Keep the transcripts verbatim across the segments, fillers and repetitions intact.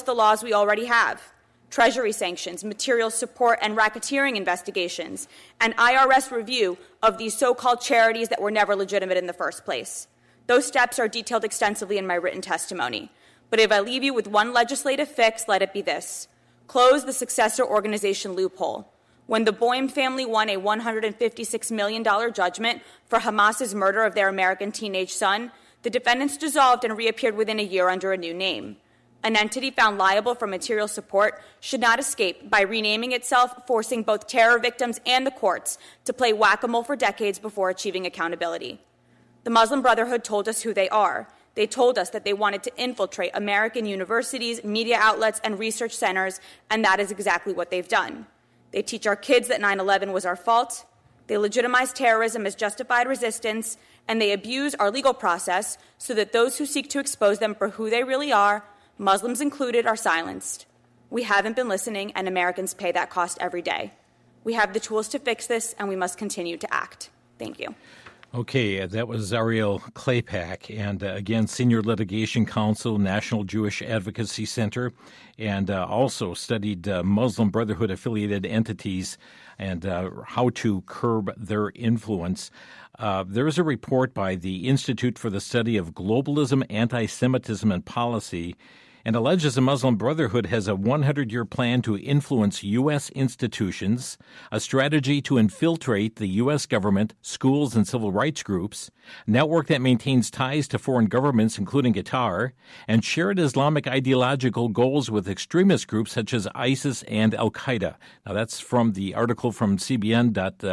the laws we already have: Treasury sanctions, material support and racketeering investigations, and I R S review of these so-called charities that were never legitimate in the first place. Those steps are detailed extensively in my written testimony. But if I leave you with one legislative fix, let it be this: close the successor organization loophole. When the Boehm family won a one hundred fifty-six million dollars judgment for Hamas's murder of their American teenage son, the defendants dissolved and reappeared within a year under a new name. An entity found liable for material support should not escape by renaming itself, forcing both terror victims and the courts to play whack-a-mole for decades before achieving accountability. The Muslim Brotherhood told us who they are. They told us that they wanted to infiltrate American universities, media outlets, and research centers, and that is exactly what they've done. They teach our kids that nine eleven was our fault. They legitimize terrorism as justified resistance, and they abuse our legal process so that those who seek to expose them for who they really are, Muslims included, are silenced. We haven't been listening, and Americans pay that cost every day. We have the tools to fix this, and we must continue to act. Thank you. Okay, that was Ariel Claypack, and uh, again, Senior Litigation Counsel, National Jewish Advocacy Center, and uh, also studied uh, Muslim Brotherhood-affiliated entities and uh, how to curb their influence. Uh, there is a report by the Institute for the Study of Globalism, Anti-Semitism, and Policy, and alleges the Muslim Brotherhood has a hundred-year plan to influence U S institutions, a strategy to infiltrate the U S government, schools, and civil rights groups, a network that maintains ties to foreign governments, including Qatar, and shared Islamic ideological goals with extremist groups such as ISIS and Al-Qaeda. Now, that's from the article from C B N dot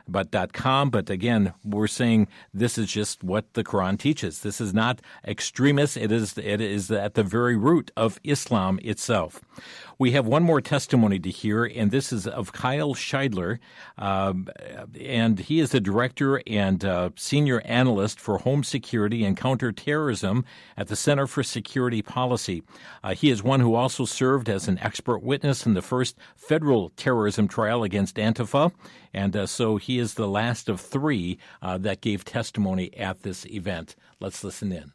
com, but again, we're saying this is just what the Quran teaches. This is not extremist. It is, it is at the very root of Islam itself. We have one more testimony to hear, and this is of Kyle Scheidler, um, and he is the director and uh, senior analyst for home security and counterterrorism at the Center for Security Policy. Uh, he is one who also served as an expert witness in the first federal terrorism trial against Antifa, and uh, so he is the last of three uh, that gave testimony at this event. Let's listen in.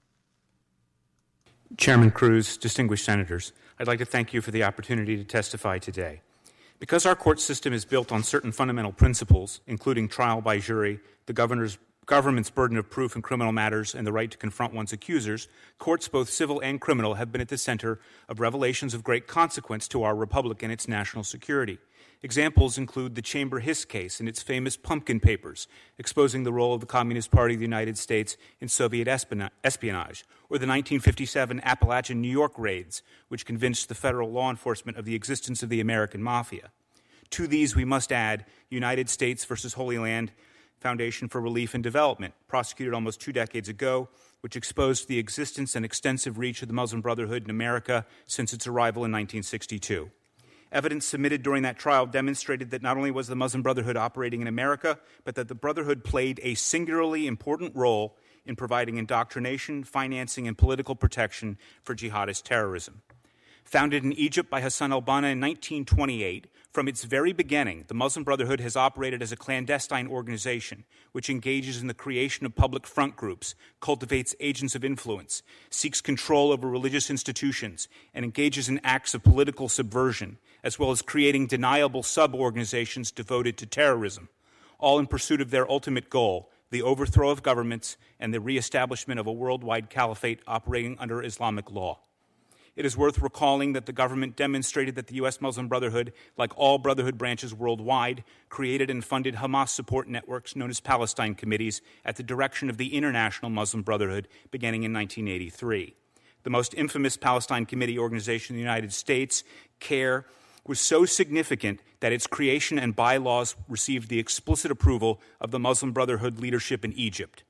Chairman Cruz, distinguished senators, I'd like to thank you for the opportunity to testify today. Because our court system is built on certain fundamental principles, including trial by jury, the governor's, government's burden of proof in criminal matters, and the right to confront one's accusers, courts, both civil and criminal, have been at the center of revelations of great consequence to our republic and its national security. Examples include the Chamber Hiss case and its famous Pumpkin Papers, exposing the role of the Communist Party of the United States in Soviet espionage, or the nineteen fifty-seven Appalachian New York raids, which convinced the federal law enforcement of the existence of the American Mafia. To these, we must add United States versus Holy Land Foundation for Relief and Development, prosecuted almost two decades ago, which exposed the existence and extensive reach of the Muslim Brotherhood in America since its arrival in nineteen sixty-two. Evidence submitted during that trial demonstrated that not only was the Muslim Brotherhood operating in America, but that the Brotherhood played a singularly important role in providing indoctrination, financing, and political protection for jihadist terrorism. Founded in Egypt by Hassan al-Banna in nineteen twenty-eight, from its very beginning, the Muslim Brotherhood has operated as a clandestine organization which engages in the creation of public front groups, cultivates agents of influence, seeks control over religious institutions, and engages in acts of political subversion, as well as creating deniable sub-organizations devoted to terrorism, all in pursuit of their ultimate goal, the overthrow of governments and the reestablishment of a worldwide caliphate operating under Islamic law. It is worth recalling that the government demonstrated that the U S Muslim Brotherhood, like all Brotherhood branches worldwide, created and funded Hamas support networks known as Palestine Committees at the direction of the International Muslim Brotherhood beginning in nineteen eighty-three. The most infamous Palestine Committee organization in the United States, CARE, was so significant that its creation and bylaws received the explicit approval of the Muslim Brotherhood leadership in Egypt.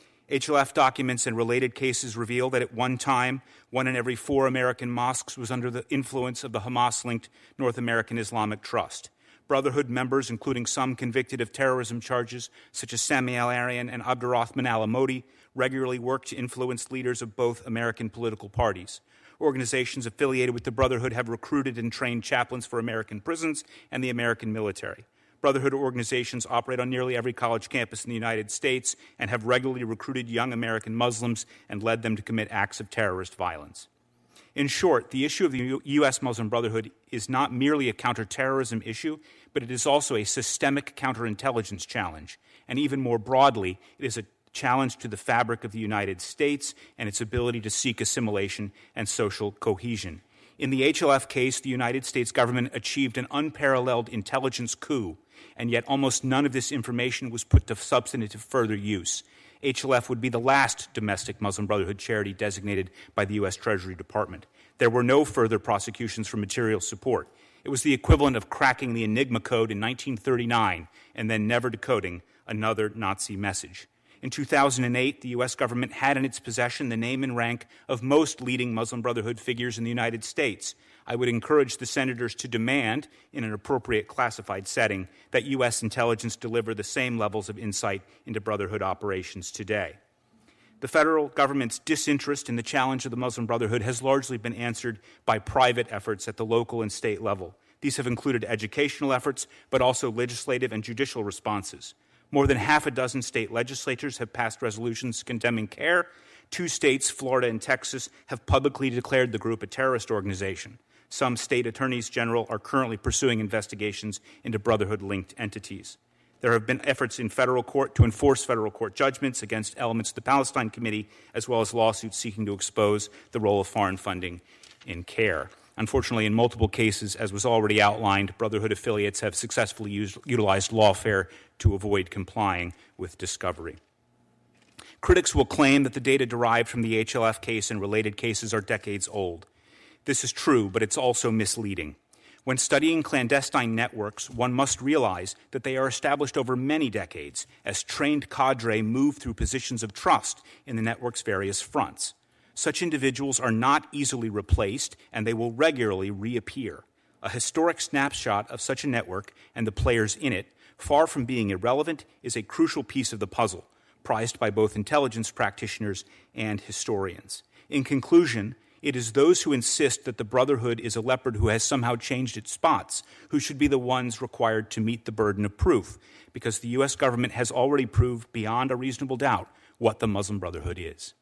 H L F documents and related cases reveal that at one time, one in every four American mosques was under the influence of the Hamas-linked North American Islamic Trust. Brotherhood members, including some convicted of terrorism charges, such as Sami al-Arian and Abdurrahman al-Amodi, regularly worked to influence leaders of both American political parties. Organizations affiliated with the Brotherhood have recruited and trained chaplains for American prisons and the American military. Brotherhood organizations operate on nearly every college campus in the United States and have regularly recruited young American Muslims and led them to commit acts of terrorist violence. In short, the issue of the U S Muslim Brotherhood is not merely a counterterrorism issue, but it is also a systemic counterintelligence challenge. And even more broadly, it is a challenge to the fabric of the United States and its ability to seek assimilation and social cohesion. In the H L F case, the United States government achieved an unparalleled intelligence coup, and yet almost none of this information was put to substantive further use. H L F would be the last domestic Muslim Brotherhood charity designated by the U S Treasury Department. There were no further prosecutions for material support. It was the equivalent of cracking the Enigma code in nineteen thirty-nine and then never decoding another Nazi message. In two thousand eight, the U S government had in its possession the name and rank of most leading Muslim Brotherhood figures in the United States. I would encourage the senators to demand, in an appropriate classified setting, that U S intelligence deliver the same levels of insight into Brotherhood operations today. The federal government's disinterest in the challenge of the Muslim Brotherhood has largely been answered by private efforts at the local and state level. These have included educational efforts, but also legislative and judicial responses. More than half a dozen state legislatures have passed resolutions condemning CARE. Two states, Florida and Texas, have publicly declared the group a terrorist organization. Some state attorneys general are currently pursuing investigations into Brotherhood-linked entities. There have been efforts in federal court to enforce federal court judgments against elements of the Palestine Committee, as well as lawsuits seeking to expose the role of foreign funding in CARE. Unfortunately, in multiple cases, as was already outlined, Brotherhood affiliates have successfully used, utilized lawfare to avoid complying with discovery. Critics will claim that the data derived from the H L F case and related cases are decades old. This is true, but it's also misleading. When studying clandestine networks, one must realize that they are established over many decades as trained cadre move through positions of trust in the network's various fronts. Such individuals are not easily replaced, and they will regularly reappear. A historic snapshot of such a network and the players in it, far from being irrelevant, is a crucial piece of the puzzle, prized by both intelligence practitioners and historians. In conclusion, it is those who insist that the Brotherhood is a leopard who has somehow changed its spots who should be the ones required to meet the burden of proof, because the U S government has already proved beyond a reasonable doubt what the Muslim Brotherhood is.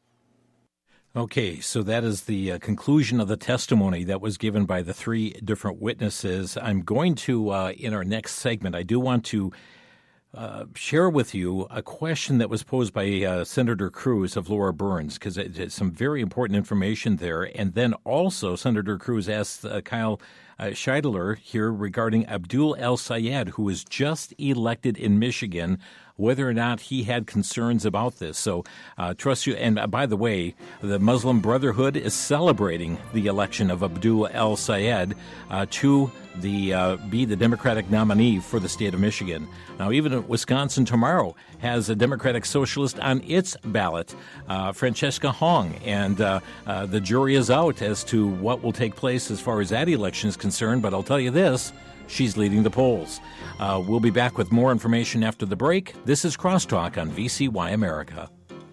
Okay, so that is the uh, conclusion of the testimony that was given by the three different witnesses. I'm going to, uh, in our next segment, I do want to uh, share with you a question that was posed by uh, Senator Cruz of Laura Burns, because it, it's some very important information there. And then also Senator Cruz asked uh, Kyle uh, Scheidler here regarding Abdul El-Sayed, who was just elected in Michigan, whether or not he had concerns about this. So uh, trust you. And uh, by the way, the Muslim Brotherhood is celebrating the election of Abdul El-Sayed uh, to the uh, be the Democratic nominee for the state of Michigan. Now, even Wisconsin tomorrow has a Democratic Socialist on its ballot, uh, Francesca Hong, and uh, uh, the jury is out as to what will take place as far as that election is concerned. But I'll tell you this. She's leading the polls. Uh, we'll be back with more information after the break. This is Crosstalk on V C Y America.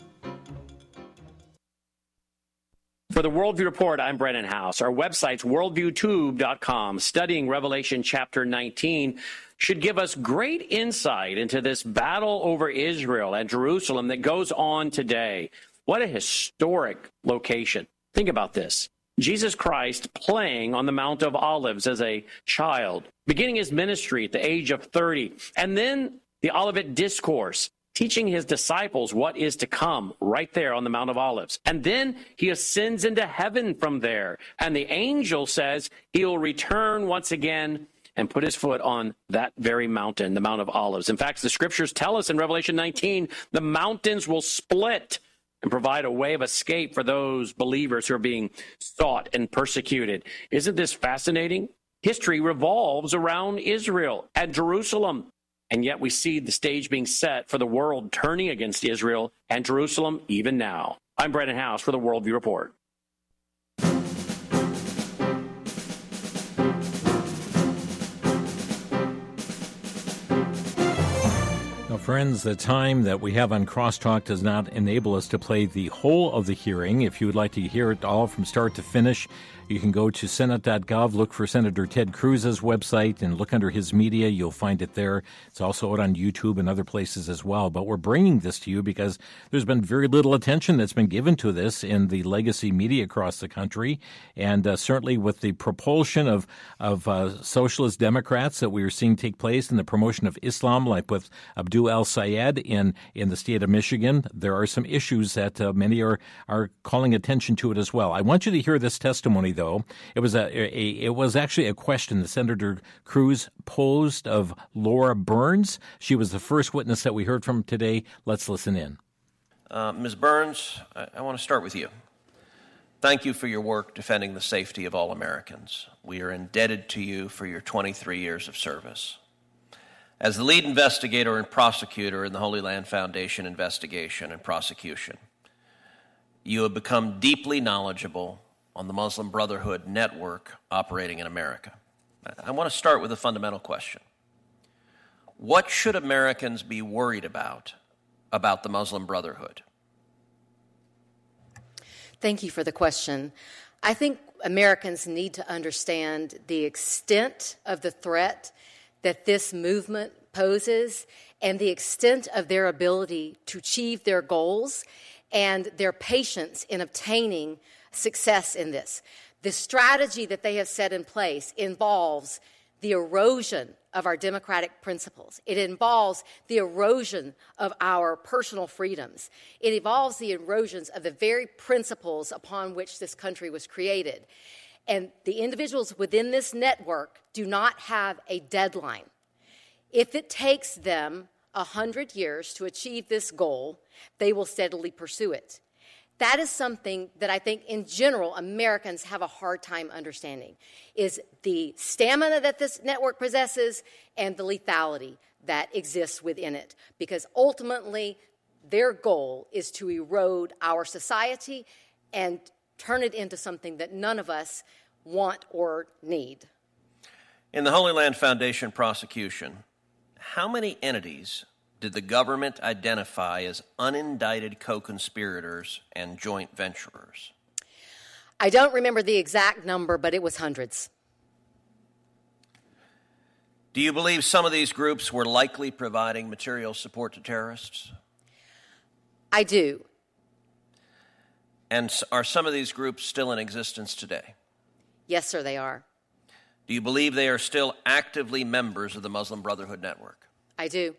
For the Worldview Report, I'm Brennan House. Our website's worldview tube dot com. Studying Revelation chapter nineteen should give us great insight into this battle over Israel and Jerusalem that goes on today. What a historic location. Think about this. Jesus Christ playing on the Mount of Olives as a child, beginning his ministry at the age of thirty, and then the Olivet Discourse, teaching his disciples what is to come right there on the Mount of Olives. And then he ascends into heaven from there, and the angel says he'll return once again and put his foot on that very mountain, the Mount of Olives. In fact, the scriptures tell us in Revelation nineteen, the mountains will split and provide a way of escape for those believers who are being sought and persecuted. Isn't this fascinating? History revolves around Israel and Jerusalem, and yet we see the stage being set for the world turning against Israel and Jerusalem even now. I'm Brennan House for the Worldview Report. Friends, the time that we have on Crosstalk does not enable us to play the whole of the hearing. If you would like to hear it all from start to finish, You can go to senate dot gov, look for Senator Ted Cruz's website, and look under his media. You'll find it there. It's also out on YouTube and other places as well. But we're bringing this to you because there's been very little attention that's been given to this in the legacy media across the country. And uh, certainly with the propulsion of, of uh, socialist Democrats that we are seeing take place in the promotion of Islam, like with Abdul El-Sayed in, in the state of Michigan, there are some issues that uh, many are, are calling attention to it as well. I want you to hear this testimony, though. It was a, a it was actually a question that Senator Cruz posed of Laura Burns. She was the first witness that we heard from today. Let's listen in. Uh, Miz Burns, I, I want to start with you. Thank you for your work defending the safety of all Americans. We are indebted to you for your twenty-three years of service. As the lead investigator and prosecutor in the Holy Land Foundation investigation and prosecution, you have become deeply knowledgeable on the Muslim Brotherhood network operating in America. I want to start with a fundamental question. What should Americans be worried about about the Muslim Brotherhood? Thank you for the question. I think Americans need to understand the extent of the threat that this movement poses and the extent of their ability to achieve their goals and their patience in obtaining success in this. The strategy that they have set in place involves the erosion of our democratic principles. It involves the erosion of our personal freedoms. It involves the erosions of the very principles upon which this country was created. And the individuals within this network do not have a deadline. If it takes them a hundred years to achieve this goal, they will steadily pursue it. That is something that I think in general Americans have a hard time understanding, is the stamina that this network possesses and the lethality that exists within it. Because ultimately, their goal is to erode our society and turn it into something that none of us want or need. In the Holy Land Foundation prosecution, how many entities did the government identify as unindicted co-conspirators and joint venturers? I don't remember the exact number, but it was hundreds. Do you believe some of these groups were likely providing material support to terrorists? I do. And are some of these groups still in existence today? Yes, sir, they are. Do you believe they are still actively members of the Muslim Brotherhood network? I do.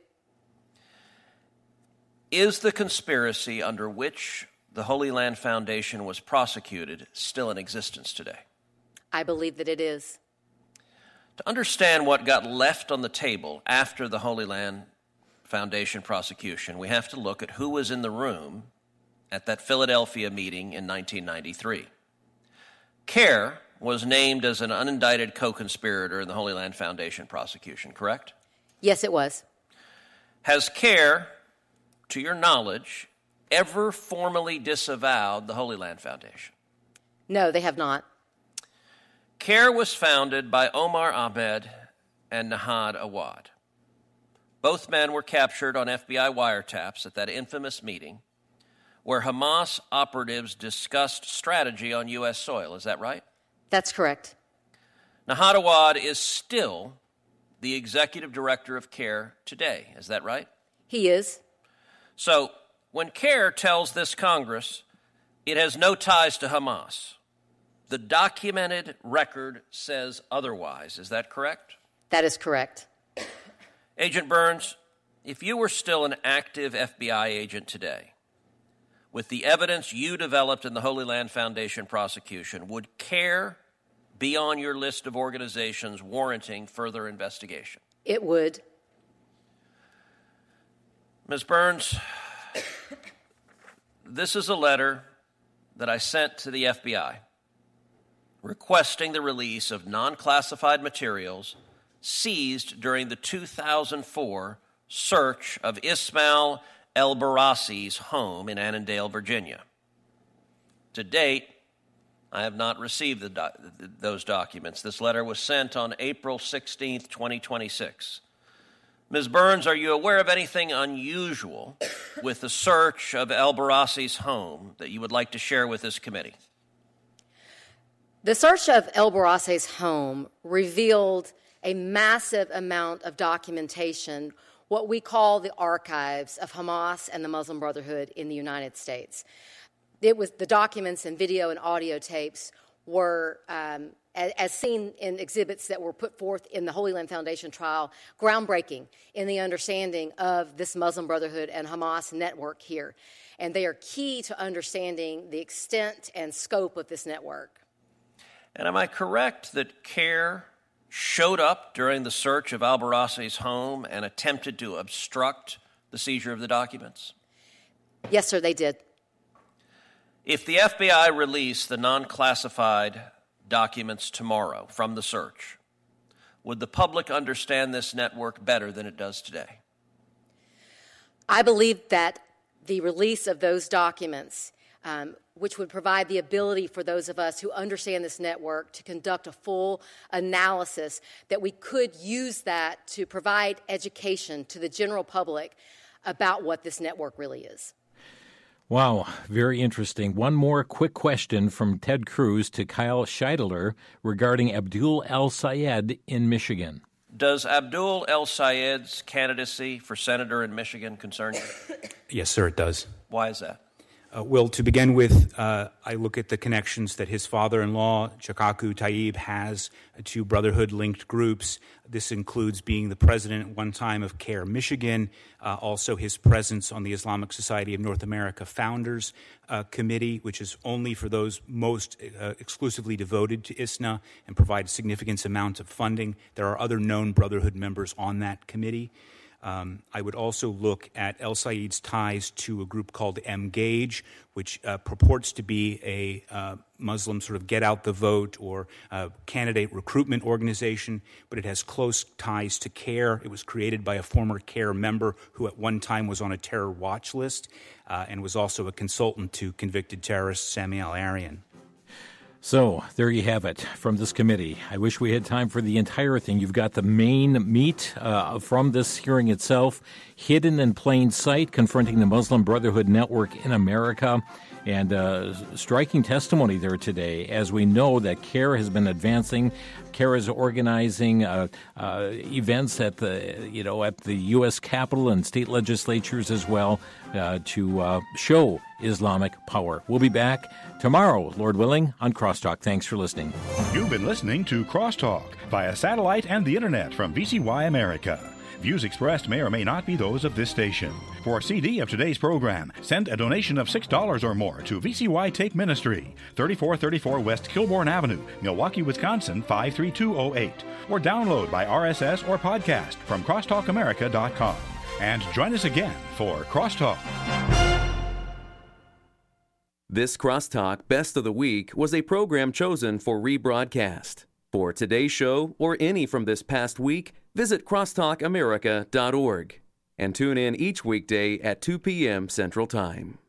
Is the conspiracy under which the Holy Land Foundation was prosecuted still in existence today? I believe that it is. To understand what got left on the table after the Holy Land Foundation prosecution, we have to look at who was in the room at that Philadelphia meeting in nineteen ninety-three. CARE was named as an unindicted co-conspirator in the Holy Land Foundation prosecution, correct? Yes, it was. Has CARE, to your knowledge, ever formally disavowed the Holy Land Foundation? No, they have not. CARE was founded by Omar Ahmed and Nahad Awad. Both men were captured on F B I wiretaps at that infamous meeting where Hamas operatives discussed strategy on U S soil. Is that right? That's correct. Nahad Awad is still the executive director of CARE today. Is that right? He is. So when CARE tells this Congress it has no ties to Hamas, the documented record says otherwise. Is that correct? That is correct. Agent Burns, if you were still an active F B I agent today, with the evidence you developed in the Holy Land Foundation prosecution, would CARE be on your list of organizations warranting further investigation? It would. Miz Burns, this is a letter that I sent to the F B I requesting the release of non-classified materials seized during the two thousand four search of Ismail El-Barassi's home in Annandale, Virginia. To date, I have not received the doc- those documents. This letter was sent on April sixteenth, twenty twenty-six. Miz Burns, are you aware of anything unusual with the search of El-Barassi's home that you would like to share with this committee? The search of El Barrace's home revealed a massive amount of documentation, what we call the archives of Hamas and the Muslim Brotherhood in the United States. It was the documents and video and audio tapes were, um, as, as seen in exhibits that were put forth in the Holy Land Foundation trial, groundbreaking in the understanding of this Muslim Brotherhood and Hamas network here. And they are key to understanding the extent and scope of this network. And am I correct that CARE showed up during the search of Al Barrace's home and attempted to obstruct the seizure of the documents? Yes, sir, they did. If the F B I released the non-classified documents tomorrow from the search, would the public understand this network better than it does today? I believe that the release of those documents, um, which would provide the ability for those of us who understand this network to conduct a full analysis, that we could use that to provide education to the general public about what this network really is. Wow, very interesting. One more quick question from Ted Cruz to Kyle Scheidler regarding Abdul El-Sayed in Michigan. Does Abdul El-Sayed's candidacy for senator in Michigan concern you? Yes, sir, it does. Why is that? Uh, well, to begin with, uh, I look at the connections that his father-in-law, Chakaku Tayyib, has to Brotherhood-linked groups. This includes being the president at one time of CARE Michigan, uh, also his presence on the Islamic Society of North America Founders uh, Committee, which is only for those most uh, exclusively devoted to I S N A and provides significant amounts of funding. There are other known Brotherhood members on that committee. Um, I would also look at El-Sayed's ties to a group called M-Gage, which uh, purports to be a uh, Muslim sort of get-out-the-vote or uh, candidate recruitment organization, but it has close ties to CARE. It was created by a former CARE member who at one time was on a terror watch list uh, and was also a consultant to convicted terrorist Sami al-Arian. So there you have it from this committee. I wish we had time for the entire thing. You've got the main meat uh, from this hearing itself, hidden in plain sight, confronting the Muslim Brotherhood network in America, and uh, striking testimony there today. As we know that CARE has been advancing, CARE is organizing uh, uh, events at the you know at the U S Capitol and state legislatures as well uh, to uh, show Islamic power. We'll be back tomorrow, Lord willing, on Crosstalk. Thanks for listening. You've been listening to Crosstalk via satellite and the internet from V C Y America. Views expressed may or may not be those of this station. For a C D of today's program, send a donation of six dollars or more to V C Y Tape Ministry, thirty-four thirty-four West Kilbourne Avenue, Milwaukee, Wisconsin, five three two oh eight. Or download by R S S or podcast from crosstalk america dot com. And join us again for Crosstalk. This Crosstalk Best of the Week was a program chosen for rebroadcast. For today's show or any from this past week, visit crosstalk america dot org and tune in each weekday at two p.m. Central Time.